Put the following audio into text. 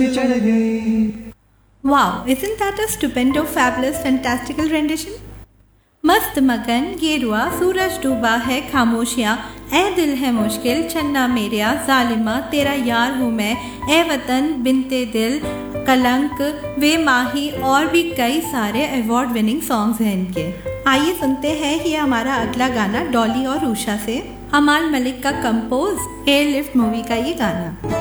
चढ़ गई। Wow, isn't that a stupendo, fabulous, fantastical rendition? मस्त मगन गेरुआ सूरज डूबा है खामोशियाँ, ए दिल है मुश्किल चन्ना मेरिया जालिमा तेरा यार हूँ मैं, ए वतन बिनते दिल कलंक वे माही और भी कई सारे अवार्ड विनिंग सॉन्ग्स हैं इनके। आइए सुनते हैं ये हमारा अगला गाना डॉली और उषा से। अमाल मलिक का कंपोज एयरलिफ्ट मूवी का ये गाना।